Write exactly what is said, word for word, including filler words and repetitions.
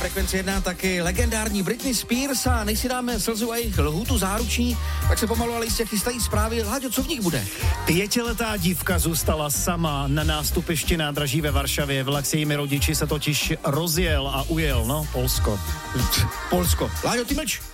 Frekvenci jedna taky legendární Britney Spears a než si dáme slzu a jejich lhůtu záruční, tak se pomalu ale jistě chystají zprávy. Láďo, co v nich bude? Pětiletá dívka zůstala sama na nástupišti nádraží ve Varšavě. Vlak s jejími rodiči se totiž rozjel a ujel, no, Polsko. Polsko. Láďo, ty mlč.